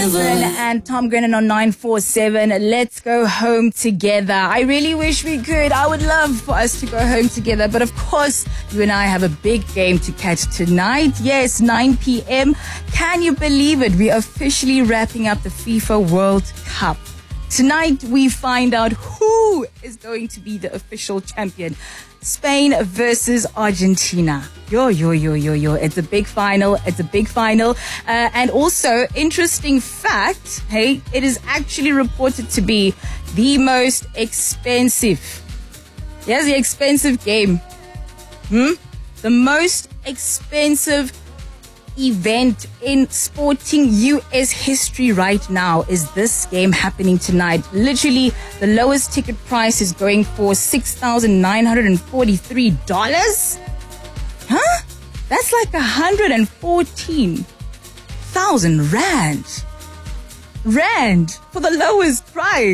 Benson and Tom Grennan on 947. Let's go home together. I really wish we could. I would love for us to go home together. But of course, you and I have a big game to catch tonight. Yes, 9 p.m. Can you believe it? We are officially wrapping up the FIFA World Cup. Tonight, we find out who is going to be the official champion. Spain versus Argentina. Yo. It's a big final. And also, interesting fact, hey, it is actually reported to be the most expensive. Here's the expensive game. The most expensive event in sporting US history right now is this game happening tonight. Literally, the lowest ticket price is going for $6,943. Huh? That's like 114,000 rand for the lowest price.